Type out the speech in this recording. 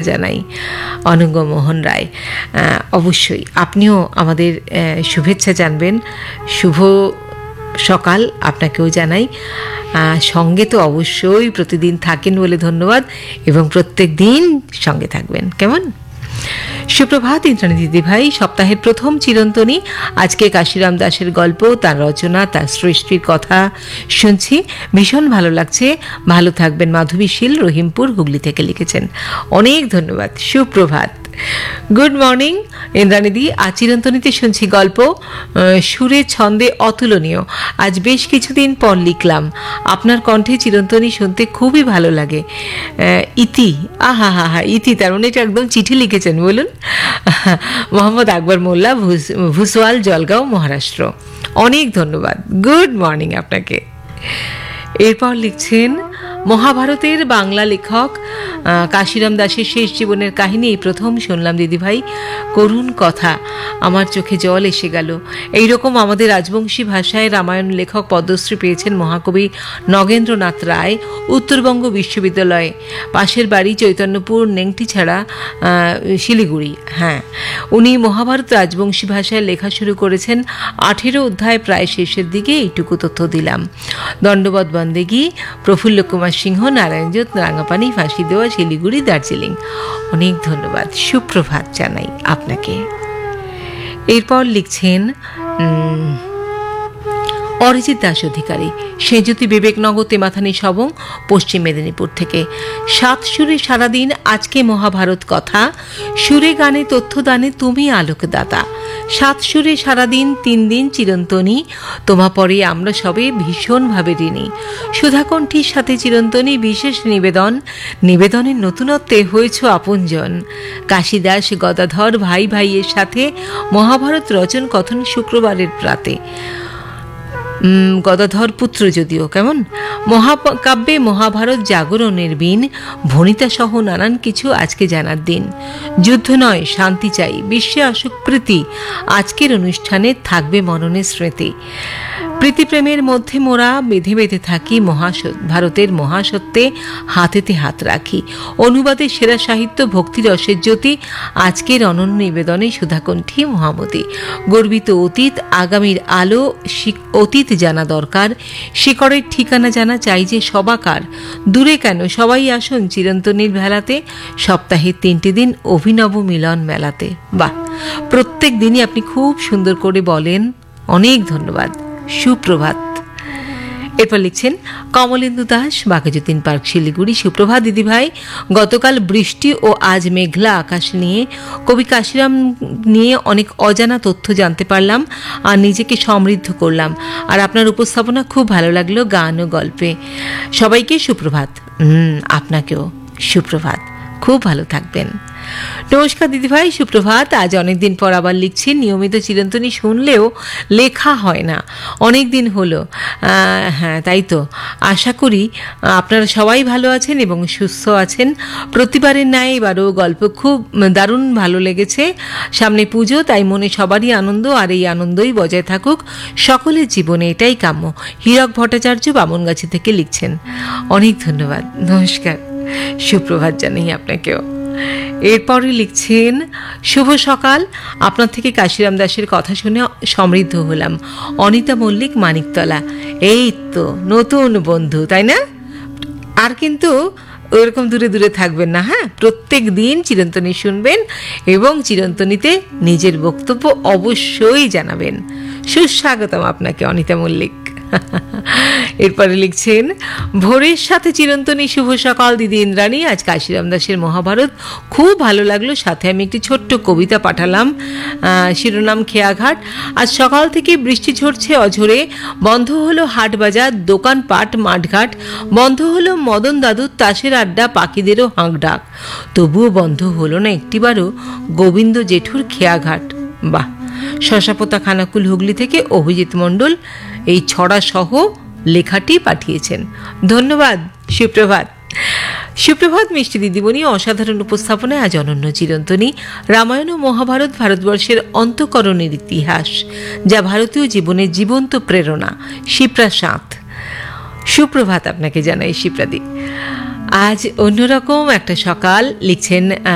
জানাই। অনঙ্গমোহন রায়, অবশ্যই আপনিও আমাদের শুভেচ্ছা জানবেন। শুভ সকাল আপনাকেও জানাই। সঙ্গে তো অবশ্যই প্রতিদিন থাকেন বলে ধন্যবাদ, এবং প্রত্যেক দিন সঙ্গে থাকবেন, কেমন? সুপ্রভাত ইন্দ্রাণী দিদিভাই, সপ্তাহের প্রথম চিরন্তনী। আজকে কাশিরাম দাসের গল্প, তার রচনা, তার সৃষ্টির কথা শুনছি, ভীষণ ভালো লাগছে। ভালো থাকবেন। মাধবী শীল, রহিমপুর, হুগলি থেকে লিখেছেন। অনেক ধন্যবাদ। সুপ্রভাত, গুড মর্নিং ইন্দ্রাণীদি। আজ চিরন্তনীতে শুনছি গল্প, সুরে ছন্দে অতুলনীয়। আজ বেশ কিছুদিন পর লিখলাম। আপনার কণ্ঠে চিরন্তনী শুনতে খুবই ভালো লাগে। ইতি, আহা হা হা, ইতি তার মানে এটা একদম চিঠি লিখেছেন, বলুন। মোহাম্মদ আকবর মোল্লা, ভুসওয়াল, জলগাঁও, মহারাষ্ট্র। অনেক ধন্যবাদ। গুড মর্নিং আপনাকে। এরপর লিখছেন, মহাভারতের বাংলা লেখক কাশিরাম দাসের শেষ জীবনের কাহিনী এই প্রথম শুনলাম দিদিভাই। করুণ কথা, আমার চোখে জল এসে গেল। এইরকম আমাদের রাজবংশী ভাষায় রামায়ণ লেখক পদ্মশ্রী পেয়েছেন মহাকবি নগেন্দ্রনাথ রায়, উত্তরবঙ্গ বিশ্ববিদ্যালয়ে। পাশের বাড়ি চৈতন্যপুর, নেংটি ছাড়া, শিলিগুড়ি। হ্যাঁ, উনি মহাভারত রাজবংশী ভাষায় লেখা শুরু করেছেন 18 অধ্যায় প্রায় শেষের দিকে। এইটুকু তথ্য দিলাম। দণ্ডবত বন্দেগী, প্রফুল্ল কুমার সিংহ, নারায়ণজোত, রাঙাপানি, ফাঁসি দেওয়া, শিলিগুড়ি, দার্জিলিং। অনেক ধন্যবাদ। সুপ্রভাত জানাই আপনাকে। এরপর লিখছেন অরিজিৎ দাস অধিকারী, সেজুতি, বিবেকনগর, তেমাথানি সবং, পশ্চিম মেদিনীপুর থেকে। 7 সুরে সারাদিন, আজকে মহাভারত কথা, সুরে গানে তথ্যদানে তুমি আলোকদাতা। 7 সুরে সারাদিন, 3 দিন চিরন্তনী, তোমা পরে আমরা সবে ভীষণভাবে ঋণী। সুধাকণ্ঠীর সাথে চিরন্তনী, বিশেষ নিবেদন। নিবেদনের নতুনত্বে হয়েছ আপনজন। কাশিদাস গদাধর ভাই ভাইয়ের সাথে মহাভারত রচন কথন শুক্রবারের প্রাতে। গদাধর পুত্র যদিও, কেমন? মহাকাব্যে মহাভারত জাগরণের বিন, ভণিতা সহ নানান কিছু আজকে জানার দিন। যুদ্ধ নয়, শান্তি চাই, বিশ্বে আসুক প্রীতি, আজকের অনুষ্ঠানে থাকবে মননে স্মৃতি। প্রীতিপ্রেমের মধ্যে মোরা বেঁধে বেঁধে থাকি, ভারতের মহাসত্যে হাতেতে হাত রাখি। অনুবাদে সেরা সাহিত্য, ভক্তিরসের জ্যোতি, আজকের অনন্য নিবেদনে সুধাকণ্ঠী মহামতি। গর্বিত অতীত, আগামীর আলো, অতীত জানা দরকার, শিকড়ের ঠিকানা জানা চাই যে সবাকার। দূরে কেন, সবাই আসুন চিরন্তনীর ভেলাতে, সপ্তাহে 3টি দিন অভিনব মিলন মেলাতে। বাহ, প্রত্যেক দিনই আপনি খুব সুন্দর করে বলেন। অনেক ধন্যবাদ। সুপ্রভাত। এরপর লিখছেন কমলেন্দু দাস, বাঘাযতীন পার্ক, শিলিগুড়ি। সুপ্রভাত দিদিভাই, গতকাল বৃষ্টি ও আজ মেঘলা আকাশ নিয়ে কবি কাশিরাম নিয়ে অনেক অজানা তথ্য জানতে পারলাম আর নিজেকে সমৃদ্ধ করলাম। আর আপনার উপস্থাপনা খুব ভালো লাগলো, গান ও গল্পে। সবাইকে সুপ্রভাত। আপনাকেও সুপ্রভাত, খুব ভালো থাকবেন। নমস্কার দিদিভাই, সুপ্রভাত। আজ অনেকদিন পর আবার লিখছি। নিয়মিত চিরন্তনী শুনলেও লেখা হয় না, অনেক দিন হলো। হ্যাঁ, তাই তো। আশা করি আপনারা সবাই ভালো আছেন এবং সুস্থ আছেন। প্রতিবারের ন্যায় এবারও গল্প খুব দারুণ ভালো লেগেছে। সামনে পুজো, তাই মনে সবারই আনন্দ, আর এই আনন্দই বজায় থাকুক সকলের জীবনে, এটাই কাম্য। হীরক ভট্টাচার্য, বামনগাছি থেকে লিখছেন। অনেক ধন্যবাদ। নমস্কার, সুপ্রভাত জানাই আপনাকেও। এরপরে লিখছেন, শুভ সকাল। আপনার থেকে কাশিরাম দাসের কথা শুনে সমৃদ্ধ হলাম। অনিতা মল্লিক, মানিকতলা। এই তো নতুন বন্ধু, তাই না? আর কিন্তু ওরকম দূরে দূরে থাকবেন না। হ্যাঁ, প্রত্যেক দিন চিরন্তনী শুনবেন এবং চিরন্তনীতে নিজের বক্তব্য অবশ্যই জানাবেন। সুস্বাগতম আপনাকে অনিতা মল্লিক। এরপরে লিখছেন, ভোরের সাথে চিরন্তনী, শুভ সকাল দিদি ইন্দ্রাণী। আজ কাশিরাম দাসের মহাভারত খুব ভালো লাগলো। সাথে আমি একটি ছোট্ট কবিতা পাঠালাম, শিরোনাম খেয়াঘাট। আজ সকাল থেকে বৃষ্টি ঝরছে অঝরে, বন্ধ হলো হাট বাজার, দোকানপাট, মাঠঘাট। বন্ধ হলো মদন দাদুর তাসের আড্ডা, পাখিদেরও হাঁক ডাক। তবুও বন্ধ হলো না একটিবারও গোবিন্দ জেঠুর খেয়াঘাট। বাহ। শশাপোতা, খানাকুল, হুগলি থেকে অভিজিৎ মণ্ডল এই ছড়া সহ লেখাটি পাঠিয়েছেন। ধন্যবাদ। সুপ্রভাত। সুপ্রভাত মিষ্টি দিদিমণি, অসাধারণ উপস্থাপনায় আজ অনন্য চিরন্তনী। রামায়ণ ও মহাভারত ভারতবর্ষের অন্তঃকরণের ইতিহাস, যা ভারতীয় জীবনের জীবন্ত প্রেরণা। শিপ্রা সাঁত। সুপ্রভাত আপনাকে জানাই শিপ্রাদি। আজ অন্যরকম একটা সকাল, লিখছেন